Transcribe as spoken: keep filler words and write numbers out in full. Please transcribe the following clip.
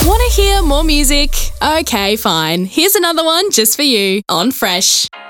Want to hear more music? Okay, fine. Here's another one just for you on Fresh.